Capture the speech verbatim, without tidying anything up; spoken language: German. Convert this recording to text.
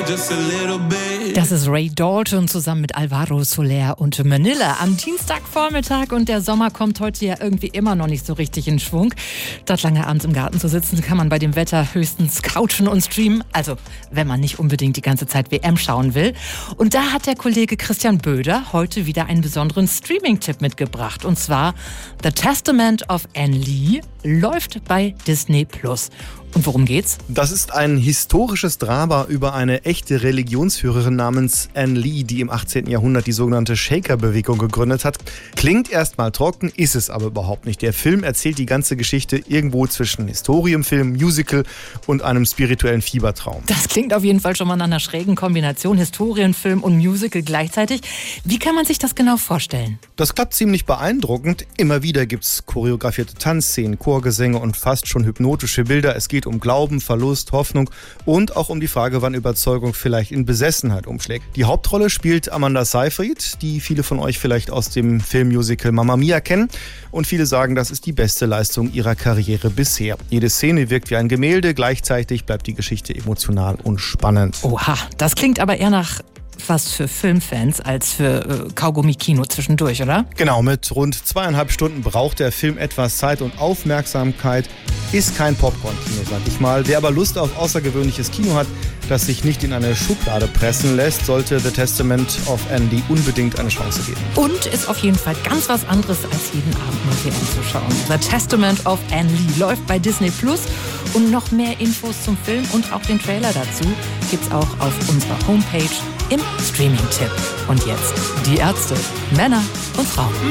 just a little bit. Das ist Ray Dalton zusammen mit Alvaro Soler und Manila am Dienstagvormittag und der Sommer kommt heute ja irgendwie immer noch nicht so richtig in Schwung. Statt lange abends im Garten zu sitzen, kann man bei dem Wetter höchstens couchen und streamen. Also, wenn man nicht unbedingt die ganze Zeit W M schauen will. Und da hat der Kollege Christian Böder heute wieder einen besonderen Streaming-Tipp mitgebracht. Und zwar The Testament of Anne Lee läuft bei Disney Plus. Und worum geht's? Das ist ein historisches Drama über eine echte Religionsführerin namens Anne Lee, die im achtzehnten Jahrhundert die sogenannte Shaker-Bewegung gegründet hat. Klingt erstmal trocken, ist es aber überhaupt nicht. Der Film erzählt die ganze Geschichte irgendwo zwischen Historienfilm, Musical und einem spirituellen Fiebertraum. Das klingt auf jeden Fall schon mal nach einer schrägen Kombination, Historienfilm und Musical gleichzeitig. Wie kann man sich das genau vorstellen? Das klappt ziemlich beeindruckend. Immer wieder gibt's choreografierte Tanzszenen, Chorgesänge und fast schon hypnotische Bilder. Es geht um Glauben, Verlust, Hoffnung und auch um die Frage, wann Überzeugung vielleicht in Besessenheit umschlägt. Die Hauptrolle spielt Amanda Seyfried, die viele von euch vielleicht aus dem Filmmusical Mamma Mia kennen. Und viele sagen, das ist die beste Leistung ihrer Karriere bisher. Jede Szene wirkt wie ein Gemälde, gleichzeitig bleibt die Geschichte emotional und spannend. Oha, das klingt aber eher nach was für Filmfans als für äh, Kaugummi-Kino zwischendurch, oder? Genau, mit rund zweieinhalb Stunden braucht der Film etwas Zeit und Aufmerksamkeit. Ist kein Popcorn-Kino, sag ich mal. Wer aber Lust auf außergewöhnliches Kino hat, das sich nicht in eine Schublade pressen lässt, sollte The Testament of Anne Lee unbedingt eine Chance geben. Und ist auf jeden Fall ganz was anderes, als jeden Abend nur W M zu schauen. The Testament of Anne Lee läuft bei Disney Plus. Und noch mehr Infos zum Film und auch den Trailer dazu gibt's auch auf unserer Homepage im Streaming-Tipp. Und jetzt die Ärzte, Männer und Frauen.